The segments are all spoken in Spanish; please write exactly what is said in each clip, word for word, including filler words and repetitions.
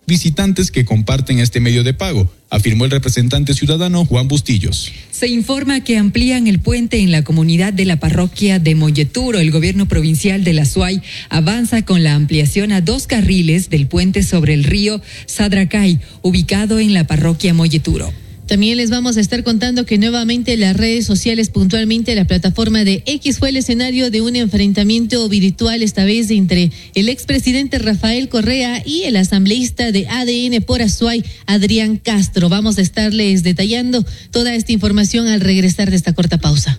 visitantes que comparten este medio de pago, afirmó el representante ciudadano Juan Bustillos. Se informa que amplían el puente en la comunidad de la parroquia de Molleturo. El gobierno provincial de la Suay avanza con la ampliación a dos carriles del puente sobre el río Sadracay, ubicado en la parroquia Molleturo. También les vamos a estar contando que nuevamente las redes sociales, puntualmente la plataforma de X, fue el escenario de un enfrentamiento virtual, esta vez entre el expresidente Rafael Correa y el asambleísta de A D N por Azuay, Adrián Castro. Vamos a estarles detallando toda esta información al regresar de esta corta pausa.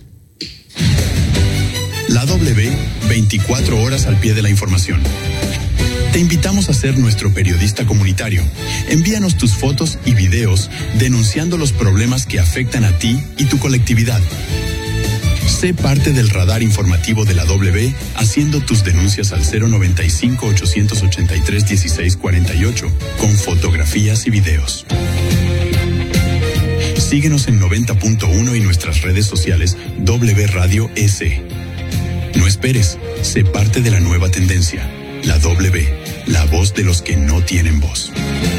La W, veinticuatro horas al pie de la información. Te invitamos a ser nuestro periodista comunitario. Envíanos tus fotos y videos denunciando los problemas que afectan a ti y tu colectividad. Sé parte del radar informativo de la W haciendo tus denuncias al cero noventa y cinco, ochocientos ochenta y tres, dieciséis cuarenta y ocho con fotografías y videos. Síguenos en noventa punto uno y nuestras redes sociales W Radio S. No esperes, sé parte de la nueva tendencia. La W, la voz de los que no tienen voz.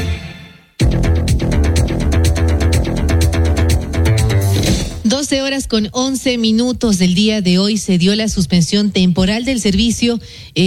doce horas con once minutos del día de hoy se dio la suspensión temporal del servicio.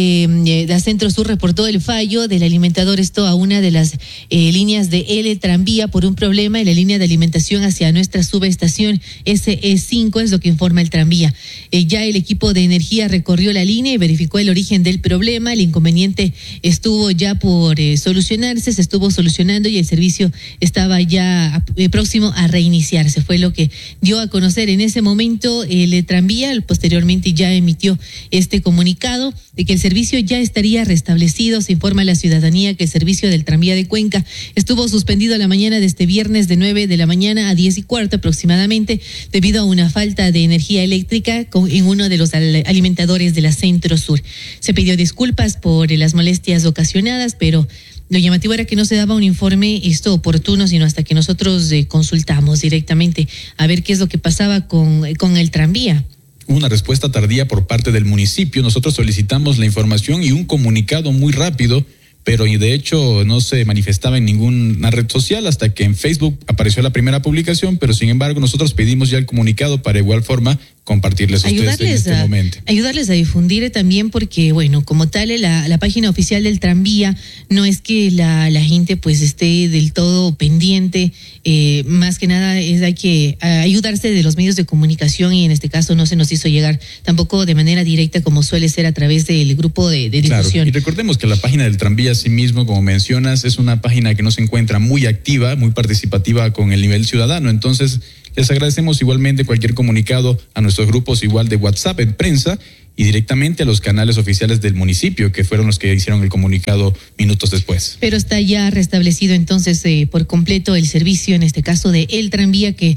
Eh, la Centro Sur reportó el fallo del alimentador, esto a una de las eh, líneas de L tranvía por un problema en la línea de alimentación hacia nuestra subestación S E cinco, es lo que informa el tranvía. Eh, ya el equipo de energía recorrió la línea y verificó el origen del problema. El inconveniente estuvo ya por eh, solucionarse, se estuvo solucionando y el servicio estaba ya eh, próximo a reiniciarse. Fue lo que dio a conocer en ese momento el tranvía. Posteriormente ya emitió este comunicado de que el servicio ya estaría restablecido. Se informa a la ciudadanía que el servicio del tranvía de Cuenca estuvo suspendido a la mañana de este viernes de nueve de la mañana a diez y cuarto aproximadamente debido a una falta de energía eléctrica en uno de los alimentadores de la Centro Sur. Se pidió disculpas por las molestias ocasionadas, pero lo llamativo era que no se daba un informe esto oportuno, sino hasta que nosotros eh, consultamos directamente a ver qué es lo que pasaba con, con el tranvía. Una respuesta tardía por parte del municipio. Nosotros solicitamos la información y un comunicado muy rápido, pero de hecho no se manifestaba en ninguna red social hasta que en Facebook apareció la primera publicación, pero sin embargo nosotros pedimos ya el comunicado para igual forma compartirles a ustedes en este a, momento. Ayudarles a difundir también porque, bueno, como tal, la, la página oficial del tranvía no es que la, la gente pues esté del todo pendiente, eh, más que nada es hay que ayudarse de los medios de comunicación y en este caso no se nos hizo llegar tampoco de manera directa como suele ser a través del grupo de, de difusión. Claro, y recordemos que la página del tranvía asimismo, como mencionas, es una página que no se encuentra muy activa, muy participativa con el nivel ciudadano, entonces les agradecemos igualmente cualquier comunicado a nuestros grupos igual de WhatsApp en prensa y directamente a los canales oficiales del municipio, que fueron los que hicieron el comunicado minutos después. Pero está ya restablecido entonces eh, por completo el servicio, en este caso de el tranvía, que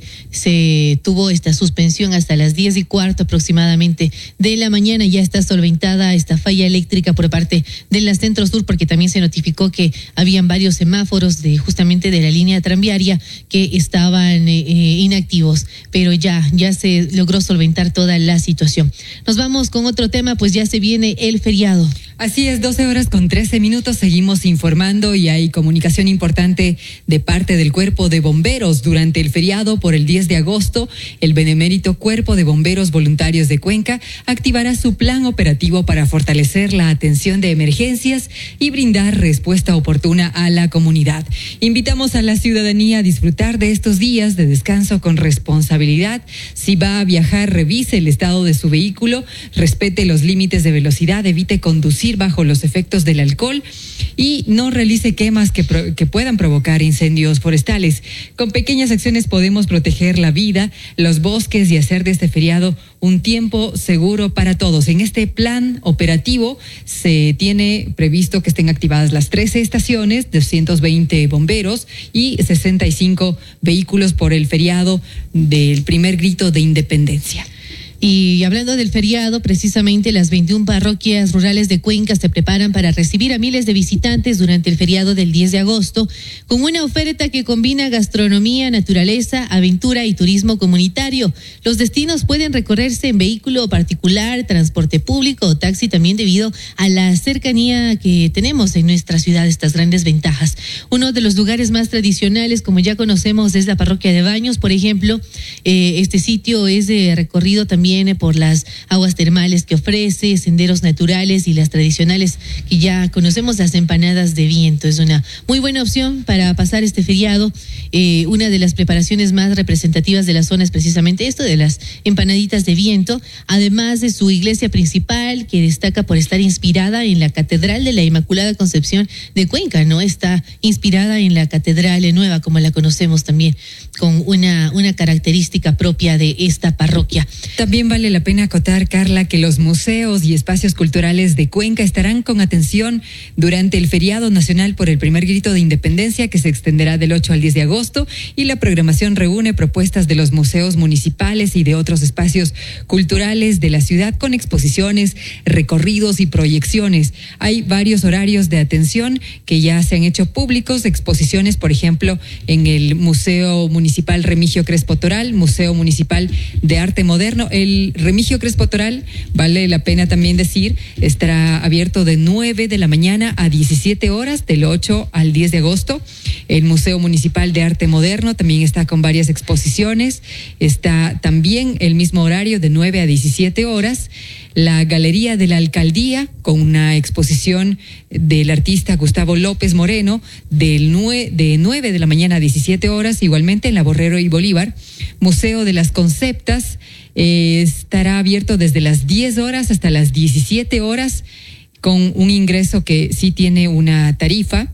se tuvo esta suspensión hasta las diez y cuarto aproximadamente de la mañana. Ya está solventada esta falla eléctrica por parte de la Centro Sur, porque también se notificó que habían varios semáforos de justamente de la línea tranviaria que estaban eh, inactivos, pero ya, ya se logró solventar toda la situación. Nos vamos con otro tema, pues ya se viene el feriado. Así es, doce horas con trece minutos, seguimos informando y hay comunicación importante de parte del Cuerpo de Bomberos. Durante el feriado por el diez de agosto, el benemérito Cuerpo de Bomberos Voluntarios de Cuenca activará su plan operativo para fortalecer la atención de emergencias y brindar respuesta oportuna a la comunidad. Invitamos a la ciudadanía a disfrutar de estos días de descanso con responsabilidad. Si va a viajar, revise el estado de su vehículo, respete los límites de velocidad, evite conducir bajo los efectos del alcohol y no realice quemas que, pro, que puedan provocar incendios forestales. Con pequeñas acciones podemos proteger la vida, los bosques y hacer de este feriado un tiempo seguro para todos. En este plan operativo se tiene previsto que estén activadas las trece estaciones, doscientos veinte bomberos y sesenta y cinco vehículos por el feriado del primer grito de independencia. Y hablando del feriado, precisamente las veintiuna parroquias rurales de Cuenca se preparan para recibir a miles de visitantes durante el feriado del diez de agosto, con una oferta que combina gastronomía, naturaleza, aventura y turismo comunitario. Los destinos pueden recorrerse en vehículo particular, transporte público o taxi, también debido a la cercanía que tenemos en nuestra ciudad, estas grandes ventajas. Uno de los lugares más tradicionales, como ya conocemos, es la parroquia de Baños, por ejemplo. Eh, este sitio es de recorrido también por las aguas termales que ofrece, senderos naturales y las tradicionales que ya conocemos, las empanadas de viento. Es una muy buena opción para pasar este feriado. Eh, una de las preparaciones más representativas de la zona es precisamente esto de las empanaditas de viento, además de su iglesia principal, que destaca por estar inspirada en la Catedral de la Inmaculada Concepción de Cuenca, ¿no? Está inspirada en la Catedral Nueva, como la conocemos también, con una, una característica propia de esta parroquia. También vale la pena acotar, Carla, que los museos y espacios culturales de Cuenca estarán con atención durante el feriado nacional por el primer grito de independencia, que se extenderá del ocho al diez de agosto, y la programación reúne propuestas de los museos municipales y de otros espacios culturales de la ciudad con exposiciones, recorridos y proyecciones. Hay varios horarios de atención que ya se han hecho públicos, exposiciones, por ejemplo, en el Museo Municipal Remigio Crespo Toral, Museo Municipal de Arte Moderno. El Remigio Crespo Toral, vale la pena también decir, estará abierto de nueve de la mañana a diecisiete horas, del ocho al diez de agosto. El Museo Municipal de Arte Moderno también está con varias exposiciones. Está también el mismo horario de nueve a diecisiete horas. La Galería de la Alcaldía, con una exposición del artista Gustavo López Moreno, del nue- de nueve de la mañana a diecisiete horas, igualmente en la Borrero y Bolívar. Museo de las Conceptas eh, estará abierto desde las diez horas hasta las diecisiete horas, con un ingreso que sí tiene una tarifa.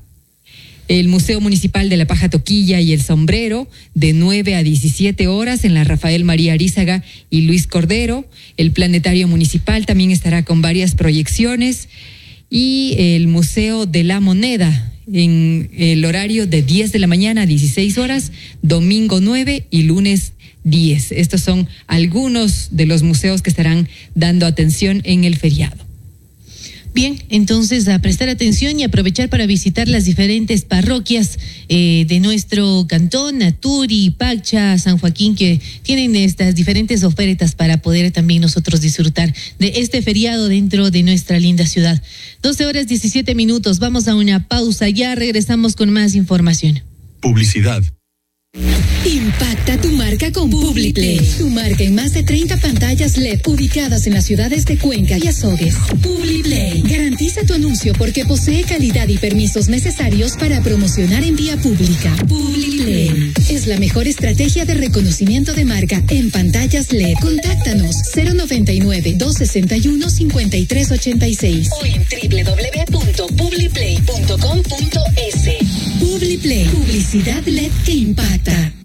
El Museo Municipal de la Paja Toquilla y el Sombrero, de nueve a diecisiete horas, en la Rafael María Arízaga y Luis Cordero. El Planetario Municipal también estará con varias proyecciones. Y el Museo de la Moneda, en el horario de diez de la mañana a dieciséis horas, domingo nueve y lunes diez. Estos son algunos de los museos que estarán dando atención en el feriado. Bien, entonces a prestar atención y aprovechar para visitar las diferentes parroquias eh, de nuestro cantón, Naturi, Pacha, San Joaquín, que tienen estas diferentes ofertas para poder también nosotros disfrutar de este feriado dentro de nuestra linda ciudad. doce horas diecisiete minutos, vamos a una pausa, ya regresamos con más información. Publicidad. Impacta tu marca con Publiplay. Tu marca en más de treinta pantallas L E D ubicadas en las ciudades de Cuenca y Azogues. Publiplay garantiza tu anuncio porque posee calidad y permisos necesarios para promocionar en vía pública. Publiplay es la mejor estrategia de reconocimiento de marca en pantallas L E D. Contáctanos cero noventa y nueve, doscientos sesenta y uno, cincuenta y tres ochenta y seis o en doble u doble u doble u punto publiplay punto com punto es. Publiplay, publicidad L E D que impacta.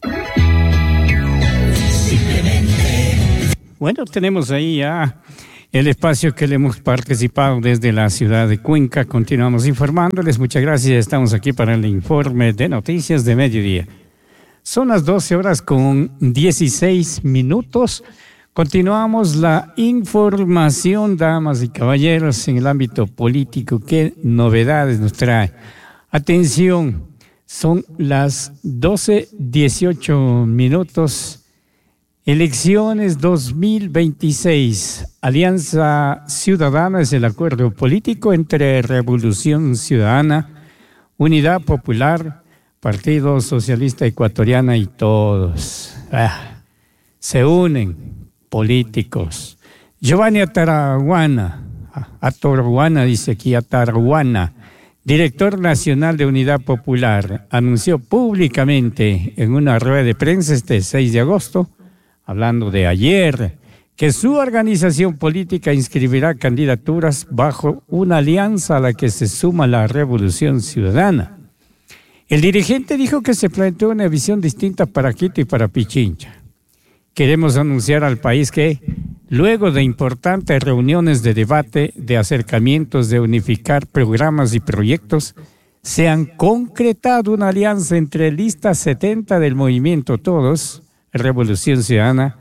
Bueno, tenemos ahí ya el espacio que le hemos participado desde la ciudad de Cuenca. Continuamos informándoles. Muchas gracias. Estamos aquí para el informe de noticias de mediodía. Son las doce horas con dieciséis minutos. Continuamos la información, damas y caballeros, en el ámbito político. ¿Qué novedades nos trae? Atención, son las doce dieciocho minutos. Elecciones dos mil veintiséis. Alianza Ciudadana es el acuerdo político entre Revolución Ciudadana, Unidad Popular, Partido Socialista Ecuatoriana y todos. Ah, se unen políticos. Giovanni Ataraguana, Ataraguana dice aquí, Ataraguana, director nacional de Unidad Popular, anunció públicamente en una rueda de prensa este seis de agosto, hablando de ayer, que su organización política inscribirá candidaturas bajo una alianza a la que se suma la Revolución Ciudadana. El dirigente dijo que se planteó una visión distinta para Quito y para Pichincha. Queremos anunciar al país que, luego de importantes reuniones de debate, de acercamientos, de unificar programas y proyectos, se han concretado una alianza entre Lista setenta del Movimiento Todos, Revolución Ciudadana,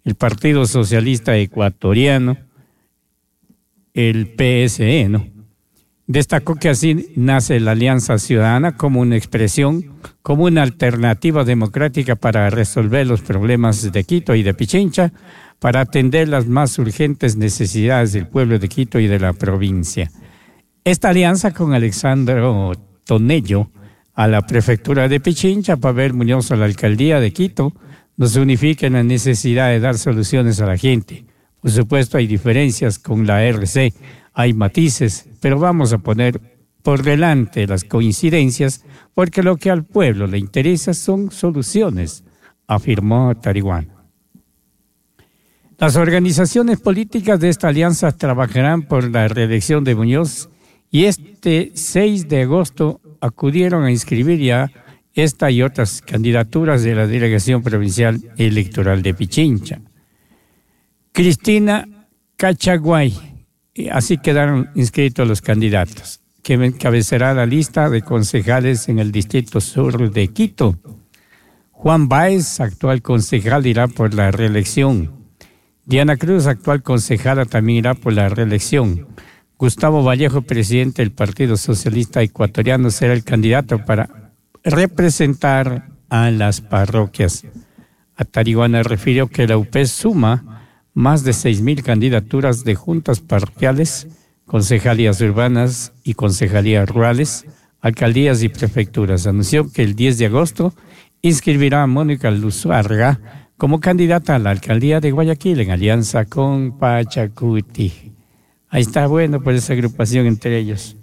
el Partido Socialista Ecuatoriano, el P S E, ¿no? Destacó que así nace la Alianza Ciudadana como una expresión, como una alternativa democrática para resolver los problemas de Quito y de Pichincha, para atender las más urgentes necesidades del pueblo de Quito y de la provincia. Esta alianza con Alexandro Tonello a la prefectura de Pichincha, Pavel Muñoz a la alcaldía de Quito, nos unifica en la necesidad de dar soluciones a la gente. Por supuesto hay diferencias con la R C, hay matices, pero vamos a poner por delante las coincidencias porque lo que al pueblo le interesa son soluciones, afirmó Tarihuán. Las organizaciones políticas de esta alianza trabajarán por la reelección de Muñoz y este seis de agosto acudieron a inscribir ya esta y otras candidaturas de la Delegación Provincial Electoral de Pichincha. Cristina Cachaguay, así quedaron inscritos los candidatos, que encabezará la lista de concejales en el Distrito Sur de Quito. Juan Báez, actual concejal, irá por la reelección. Diana Cruz, actual concejala, también irá por la reelección. Gustavo Vallejo, presidente del Partido Socialista Ecuatoriano, será el candidato para representar a las parroquias. Atarihuana refirió que la U P E suma más de seis mil candidaturas de juntas parroquiales, concejalías urbanas y concejalías rurales, alcaldías y prefecturas. Anunció que el diez de agosto inscribirá a Mónica Luzarga como candidata a la alcaldía de Guayaquil en alianza con Pachacuti. Ahí está bueno por esa agrupación entre ellos.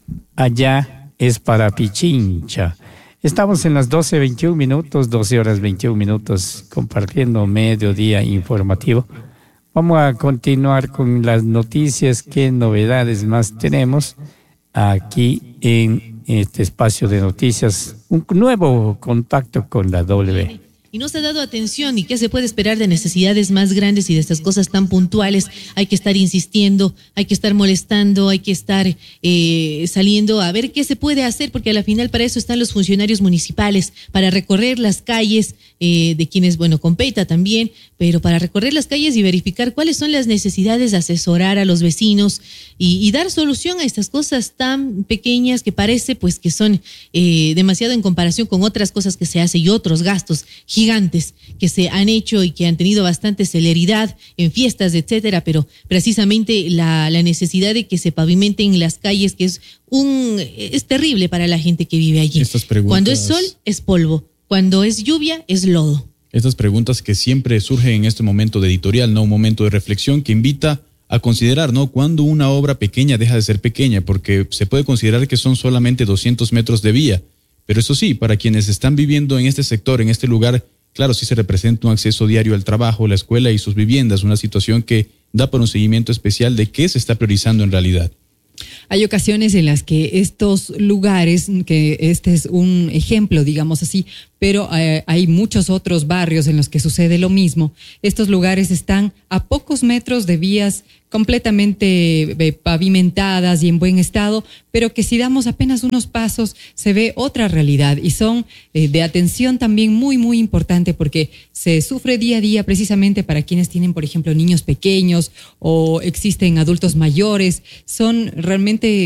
Allá es para Pichincha. Estamos en las doce veintiún minutos, doce horas veintiún minutos, compartiendo mediodía informativo. Vamos a continuar con las noticias. ¿Qué novedades más tenemos aquí en este espacio de noticias? Un nuevo contacto con la W. Y no se ha dado atención. ¿Y qué se puede esperar de necesidades más grandes y de estas cosas tan puntuales? Hay que estar insistiendo, hay que estar molestando, hay que estar eh, saliendo a ver qué se puede hacer, porque a la final para eso están los funcionarios municipales, para recorrer las calles eh, de quienes, bueno, competa también, pero para recorrer las calles y verificar cuáles son las necesidades, asesorar a los vecinos y, y dar solución a estas cosas tan pequeñas que parece pues que son eh, demasiado en comparación con otras cosas que se hacen y otros gastos gigantes que se han hecho y que han tenido bastante celeridad en fiestas, etcétera, pero precisamente la, la necesidad de que se pavimenten las calles, que es un es terrible para la gente que vive allí. Estas preguntas... Cuando es sol, es polvo. Cuando es lluvia, es lodo. Estas preguntas que siempre surgen en este momento de editorial, ¿no? Un momento de reflexión que invita a considerar, ¿no? Cuando una obra pequeña deja de ser pequeña, porque se puede considerar que son solamente doscientos metros de vía. Pero eso sí, para quienes están viviendo en este sector, en este lugar, claro, sí se representa un acceso diario al trabajo, la escuela y sus viviendas, una situación que da para un seguimiento especial de qué se está priorizando en realidad. Hay ocasiones en las que estos lugares, que este es un ejemplo, digamos así, pero eh, hay muchos otros barrios en los que sucede lo mismo. Estos lugares están a pocos metros de vías completamente eh, pavimentadas y en buen estado, pero que si damos apenas unos pasos se ve otra realidad y son eh, de atención también muy, muy importante porque se sufre día a día precisamente para quienes tienen, por ejemplo, niños pequeños o existen adultos mayores. Son realmente